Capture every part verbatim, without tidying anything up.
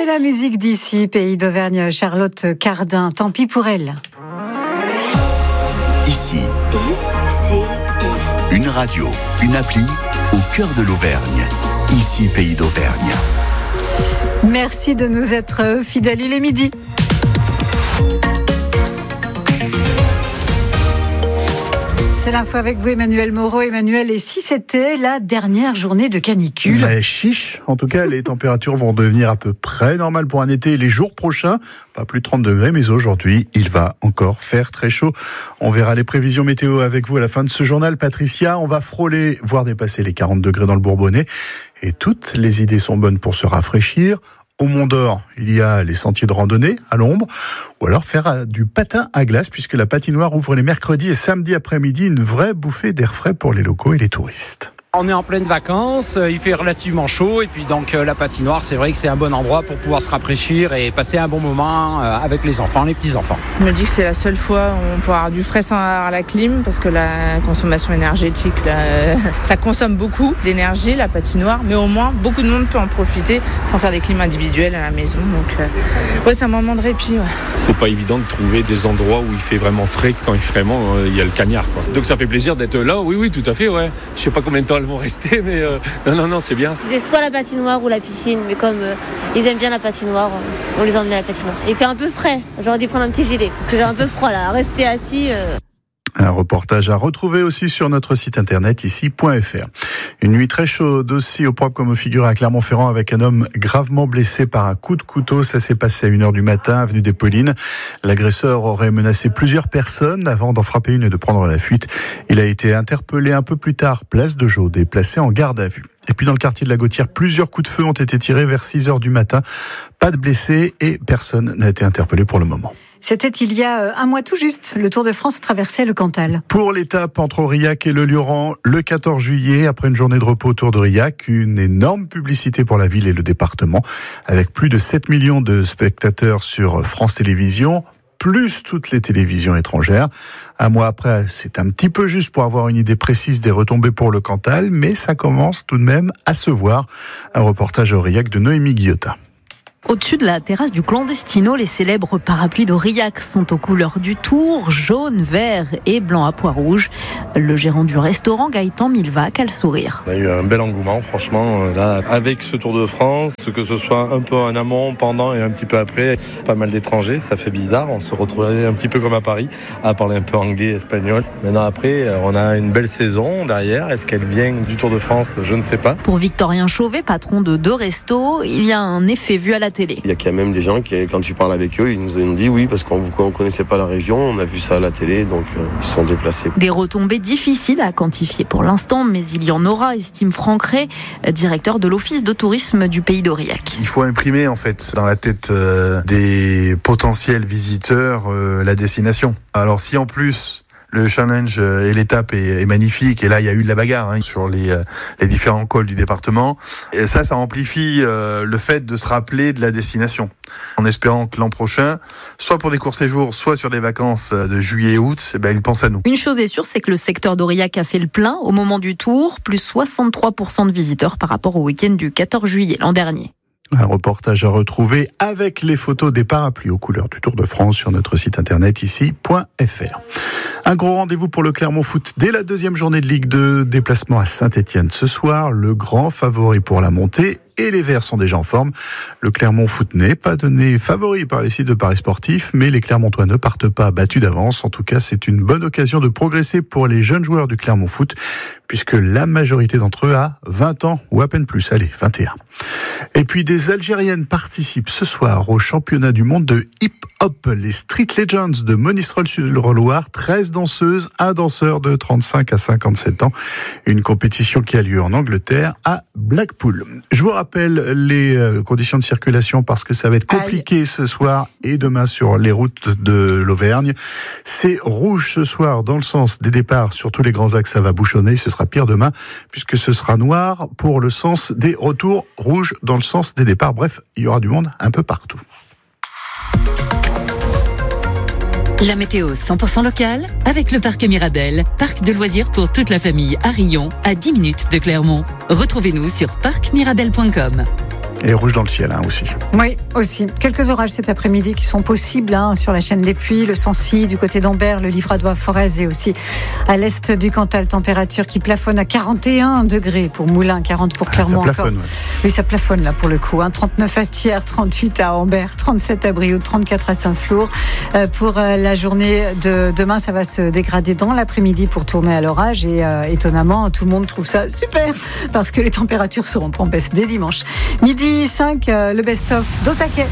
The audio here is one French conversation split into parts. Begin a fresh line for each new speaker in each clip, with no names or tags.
C'est la musique d'ici, pays d'Auvergne, Charlotte Cardin. Tant pis pour elle.
Ici.
I, C, I.
Une radio, une appli au cœur de l'Auvergne. Ici, pays d'Auvergne.
Merci de nous être fidèles. Il est midi. C'est l'info avec vous, Emmanuel Moreau. Emmanuel, et si c'était la dernière journée de canicule ?
Mais chiche, en tout cas, les températures vont devenir à peu près normales pour un été. Les jours prochains, pas plus de trente degrés, mais aujourd'hui, il va encore faire très chaud. On verra les prévisions météo avec vous à la fin de ce journal. Patricia, on va frôler, voire dépasser les quarante degrés dans le Bourbonnais. Et toutes les idées sont bonnes pour se rafraîchir. Au Mont d'Or, il y a les sentiers de randonnée à l'ombre, ou alors faire du patin à glace, puisque la patinoire ouvre les mercredis et samedis après-midi, une vraie bouffée d'air frais pour les locaux et les touristes.
On est en pleine vacances, il fait relativement chaud et puis donc la patinoire, c'est vrai que c'est un bon endroit pour pouvoir se rafraîchir et passer un bon moment avec les enfants, les petits-enfants.
Je me dis que c'est la seule fois où on pourra avoir du frais sans avoir la clim parce que la consommation énergétique, là, ça consomme beaucoup d'énergie, la patinoire, mais au moins beaucoup de monde peut en profiter sans faire des clims individuels à la maison. Donc euh, ouais, c'est un moment de répit. Ouais. C'est
pas évident de trouver des endroits où il fait vraiment frais quand il, vraiment, euh, il y a le cagnard, quoi. Donc ça fait plaisir d'être là, oui, oui, tout à fait, ouais. Je sais pas combien de temps elles vont rester, mais euh, non, non, non, c'est bien.
C'était soit la patinoire ou la piscine, mais comme euh, ils aiment bien la patinoire, on les emmène à la patinoire. Il fait un peu frais, j'aurais dû prendre un petit gilet, parce que j'ai un peu froid là, rester assis... Euh...
Un reportage à retrouver aussi sur notre site internet ici point f r. Une nuit très chaude aussi au propre comme au figuré à Clermont-Ferrand avec un homme gravement blessé par un coup de couteau. Ça s'est passé à une heure du matin, avenue des Paulines. L'agresseur aurait menacé plusieurs personnes avant d'en frapper une et de prendre la fuite. Il a été interpellé un peu plus tard, place de Jaude, et placé en garde à vue. Et puis dans le quartier de la Gautière, plusieurs coups de feu ont été tirés vers six heures du matin. Pas de blessés et personne n'a été interpellé pour le moment.
C'était il y a un mois tout juste. Le Tour de France traversait le Cantal.
Pour l'étape entre Aurillac et le Lioran, le quatorze juillet, après une journée de repos autour d'Aurillac, une énorme publicité pour la ville et le département, avec plus de sept millions de spectateurs sur France Télévisions, plus toutes les télévisions étrangères. Un mois après, c'est un petit peu juste pour avoir une idée précise des retombées pour le Cantal, mais ça commence tout de même à se voir. Un reportage à Aurillac de Noémie Guillotin.
Au-dessus de la terrasse du Clandestino, les célèbres parapluies d'Aurillac sont aux couleurs du Tour, jaune, vert et blanc à pois rouge. Le gérant du restaurant, Gaëtan Milvac, a le sourire.
On a eu un bel engouement, franchement, là, avec ce Tour de France, que ce soit un peu en amont, pendant et un petit peu après. Pas mal d'étrangers, ça fait bizarre, on se retrouvait un petit peu comme à Paris, à parler un peu anglais, espagnol. Maintenant après, on a une belle saison derrière. Est-ce qu'elle vient du Tour de France ? Je ne sais pas.
Pour Victorien Chauvet, patron de deux restos, il y a un effet vu à la télé.
Il y a quand même des gens qui, quand tu parles avec eux, ils nous ont dit oui, parce qu'on ne connaissait pas la région, on a vu ça à la télé, donc euh, ils se sont déplacés.
Des retombées difficiles à quantifier pour l'instant, mais il y en aura, estime Franck Ray, directeur de l'Office de tourisme du pays d'Aurillac.
Il faut imprimer en fait dans la tête euh, des potentiels visiteurs euh, la destination. Alors si en plus le challenge et l'étape est, est magnifique, et là il y a eu de la bagarre hein, sur les, euh, les différents cols du département, et ça, ça amplifie euh, le fait de se rappeler de la destination. En espérant que l'an prochain, soit pour des courts séjours, soit sur des vacances de juillet et août, eh ben, ils pensent à nous.
Une chose est sûre, c'est que le secteur d'Aurillac a fait le plein au moment du Tour, plus soixante-trois pour cent de visiteurs par rapport au week-end du quatorze juillet l'an dernier.
Un reportage à retrouver avec les photos des parapluies aux couleurs du Tour de France sur notre site internet ici point f r. Un gros rendez-vous pour le Clermont Foot dès la deuxième journée de Ligue deux. Déplacement à Saint-Étienne ce soir, le grand favori pour la montée. Et les Verts sont déjà en forme. Le Clermont Foot n'est pas donné favori par les sites de paris sportifs, mais les Clermontois ne partent pas battus d'avance. En tout cas, c'est une bonne occasion de progresser pour les jeunes joueurs du Clermont Foot, puisque la majorité d'entre eux a vingt ans ou à peine plus. Allez, vingt et un. Et puis des Algériennes participent ce soir au championnat du monde de hip-hop. Les Street Legends de Monistrol-sur-le-Loir, treize danseuses, un danseur de trente-cinq à cinquante-sept ans. Une compétition qui a lieu en Angleterre à Blackpool. Je vous rappelle les conditions de circulation parce que ça va être compliqué Aïe. ce soir et demain sur les routes de l'Auvergne. C'est rouge ce soir dans le sens des départs sur tous les grands axes, ça va bouchonner. Ce sera pire demain puisque ce sera noir pour le sens des retours, rouge dans le sens des départs. Bref, il y aura du monde un peu partout.
La météo cent pour cent locale avec le parc Mirabel, parc de loisirs pour toute la famille à Rion, à dix minutes de Clermont. Retrouvez-nous sur parc mirabel point com.
Et rouge dans le ciel hein, aussi.
Oui, aussi. Quelques orages cet après-midi qui sont possibles hein, sur la chaîne des Puys, le Sancy, du côté d'Ambert, le Livradois, Forez et aussi à l'est du Cantal. Température qui plafonne à quarante et un degrés pour Moulins, quarante pour Clermont.
Ah, ça plafonne,
encore.
Ouais.
Oui, ça plafonne là pour le coup. Hein. trente-neuf à Thiers, trente-huit à Ambert, trente-sept à Brioude, trente-quatre à Saint-Flour. Euh, pour euh, la journée de demain, ça va se dégrader dans l'après-midi pour tourner à l'orage. Et euh, étonnamment, tout le monde trouve ça super parce que les températures seront en baisse dès dimanche. Midi cinq, euh, le best-of d'Au-Taquet.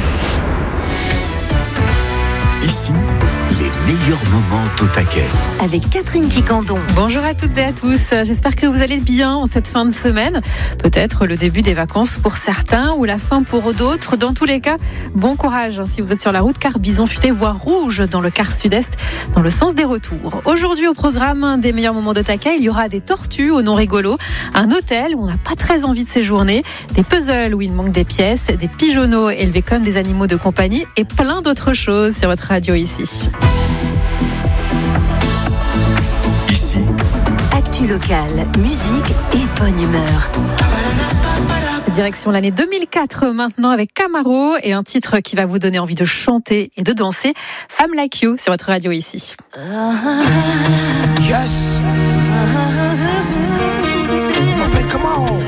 Ici, les meilleurs moments d'Au-Taquet.
Avec Catherine Quicandon.
Bonjour à toutes et à tous. J'espère que vous allez bien en cette fin de semaine. Peut-être le début des vacances pour certains ou la fin pour d'autres. Dans tous les cas, bon courage si vous êtes sur la route car bison futé voire rouge dans le quart sud-est dans le sens des retours. Aujourd'hui au programme des meilleurs moments d'Au-Taquet, il y aura des tortues au nom rigolo, un hôtel où on n'a pas très envie de séjourner, des puzzles où il manque des pièces, des pigeonneaux élevés comme des animaux de compagnie et plein d'autres choses sur votre radio ici.
Ici,
Actu locale, musique et bonne humeur.
Direction l'année deux mille quatre maintenant avec Camaro et un titre qui va vous donner envie de chanter et de danser, Femme Like You sur votre radio ici.
Yes. M'appelle comment?